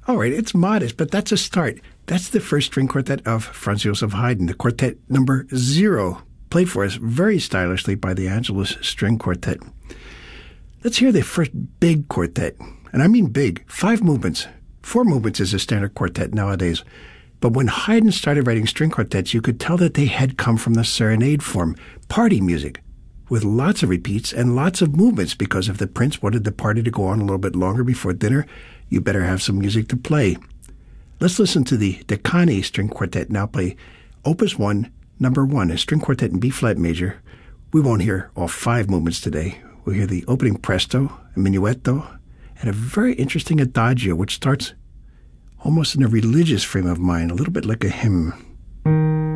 All right, it's modest, but that's a start. That's the first string quartet of Franz Joseph Haydn, the quartet number 0, played for us very stylishly by the Angelus String Quartet. Let's hear the first big quartet, and I mean big, 5 movements. 4 movements is a standard quartet nowadays. But when Haydn started writing string quartets, you could tell that they had come from the serenade form, party music, with lots of repeats and lots of movements, because if the prince wanted the party to go on a little bit longer before dinner, you better have some music to play. Let's listen to the Decani String Quartet now play Opus 1, number 1, a string quartet in B-flat major. We won't hear all 5 movements today. We'll hear the opening presto, a minuetto, and a very interesting adagio, which starts almost in a religious frame of mind, a little bit like a hymn.